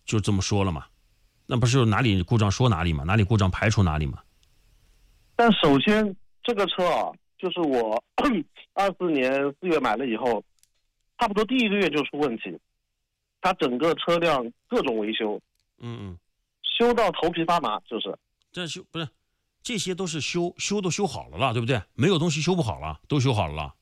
就这么说了嘛，那不是哪里故障说哪里嘛，哪里故障排除哪里嘛。 但首先这个车啊，就是我24年4月买了以后，差不多第1个月就出问题，它整个车辆各种维修，修到头皮发麻，就是这不是，这些都是修都修好了，对不对？没有东西修不好了，都修好了。